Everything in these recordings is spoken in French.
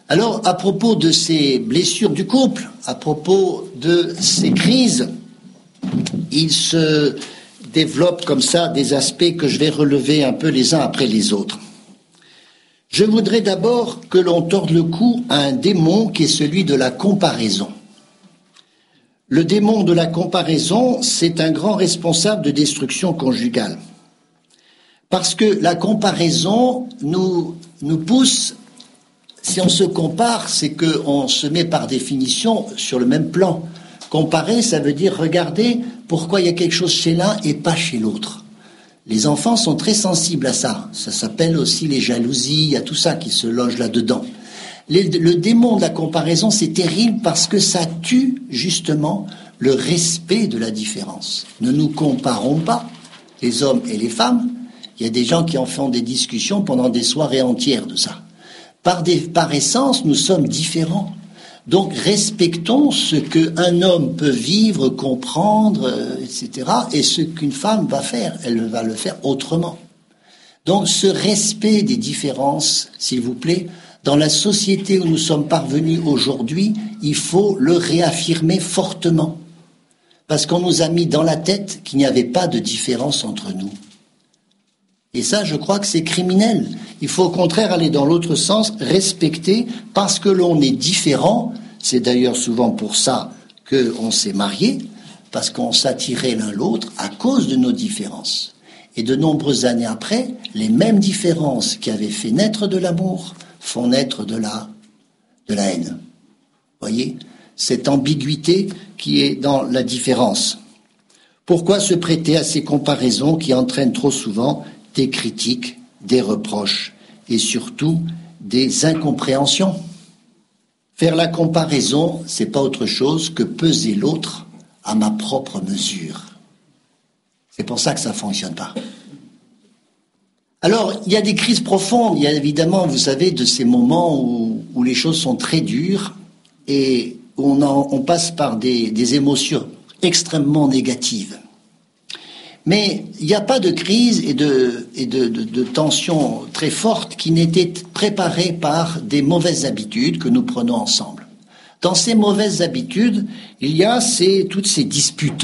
Alors, à propos de ces blessures du couple, à propos de ces crises, il se développe comme ça des aspects que je vais relever un peu les uns après les autres. Je voudrais d'abord que l'on torde le cou à un démon qui est celui de la comparaison. Le démon de la comparaison, c'est un grand responsable de destruction conjugale. Parce que la comparaison nous pousse, si on se compare, c'est qu'on se met par définition sur le même plan. Comparer, ça veut dire regarder pourquoi il y a quelque chose chez l'un et pas chez l'autre. Les enfants sont très sensibles à ça. Ça s'appelle aussi les jalousies, il y a tout ça qui se loge là-dedans. Le démon de la comparaison, c'est terrible parce que ça tue justement le respect de la différence. Ne nous comparons pas, les hommes et les femmes. Il y a des gens qui en font des discussions pendant des soirées entières de ça. Par essence, nous sommes différents. Donc respectons ce qu'un homme peut vivre, comprendre, etc. et ce qu'une femme va faire. Elle va le faire autrement. Donc ce respect des différences, s'il vous plaît, dans la société où nous sommes parvenus aujourd'hui, il faut le réaffirmer fortement. Parce qu'on nous a mis dans la tête qu'il n'y avait pas de différence entre nous. Et ça, je crois que c'est criminel. Il faut au contraire aller dans l'autre sens, respecter, parce que l'on est différent. C'est d'ailleurs souvent pour ça qu'on s'est marié, parce qu'on s'attirait l'un l'autre à cause de nos différences. Et de nombreuses années après, les mêmes différences qui avaient fait naître de l'amour font naître de la haine. Voyez, cette ambiguïté qui est dans la différence. Pourquoi se prêter à ces comparaisons qui entraînent trop souvent des critiques, des reproches et surtout des incompréhensions? Faire la comparaison, c'est pas autre chose que peser l'autre à ma propre mesure. C'est pour ça que ça fonctionne pas. Alors, il y a des crises profondes. Il y a évidemment, vous savez, de ces moments où les choses sont très dures et où on passe par des émotions extrêmement négatives. Mais il n'y a pas de crise et de tensions très fortes qui n'étaient préparées par des mauvaises habitudes que nous prenons ensemble. Dans ces mauvaises habitudes, il y a toutes ces disputes.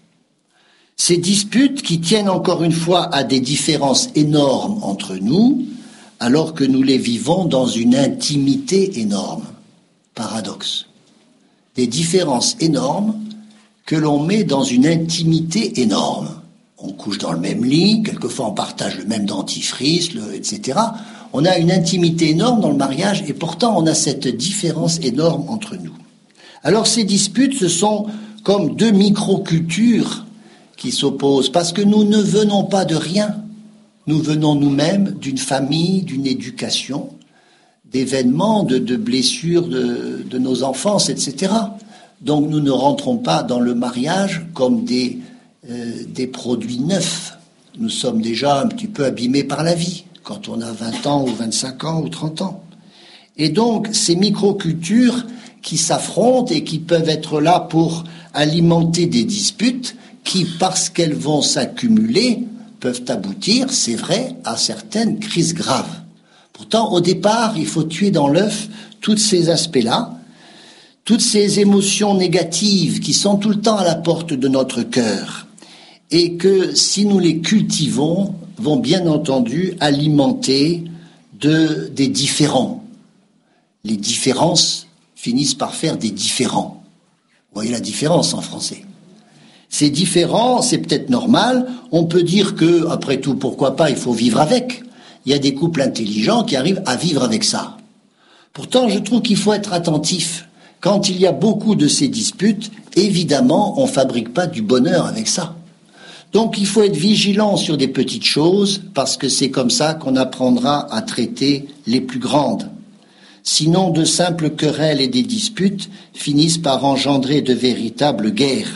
Ces disputes qui tiennent encore une fois à des différences énormes entre nous, alors que nous les vivons dans une intimité énorme. Paradoxe. Des différences énormes que l'on met dans une intimité énorme. On couche dans le même lit, quelquefois on partage le même dentifrice, etc. On a une intimité énorme dans le mariage et pourtant on a cette différence énorme entre nous. Alors ces disputes, ce sont comme deux microcultures qui s'opposent parce que nous ne venons pas de rien. Nous venons nous-mêmes d'une famille, d'une éducation, d'événements, de blessures de nos enfances, etc. Donc nous ne rentrons pas dans le mariage comme des produits neufs. Nous sommes déjà un petit peu abîmés par la vie, quand on a 20 ans ou 25 ans ou 30 ans. Et donc, ces microcultures qui s'affrontent et qui peuvent être là pour alimenter des disputes qui, parce qu'elles vont s'accumuler, peuvent aboutir, c'est vrai, à certaines crises graves. Pourtant, au départ, il faut tuer dans l'œuf tous ces aspects-là, toutes ces émotions négatives qui sont tout le temps à la porte de notre cœur et que, si nous les cultivons, vont bien entendu alimenter des différends. Les différences finissent par faire des différends. Vous voyez la différence en français. Ces différends, c'est peut-être normal. On peut dire que, après tout, pourquoi pas, il faut vivre avec. Il y a des couples intelligents qui arrivent à vivre avec ça. Pourtant, je trouve qu'il faut être attentif. Quand il y a beaucoup de ces disputes, évidemment, on ne fabrique pas du bonheur avec ça. Donc, il faut être vigilant sur des petites choses, parce que c'est comme ça qu'on apprendra à traiter les plus grandes. Sinon, de simples querelles et des disputes finissent par engendrer de véritables guerres.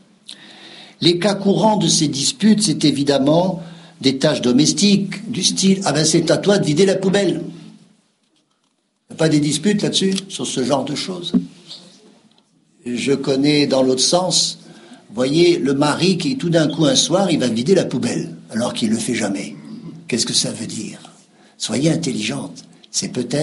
Les cas courants de ces disputes, c'est évidemment des tâches domestiques, du style « Ah ben c'est à toi de vider la poubelle ». Il n'y a pas des disputes là-dessus, sur ce genre de choses. Je connais dans l'autre sens, vous voyez, le mari qui tout d'un coup un soir, il va vider la poubelle, alors qu'il ne le fait jamais. Qu'est-ce que ça veut dire? Soyez intelligente. C'est peut-être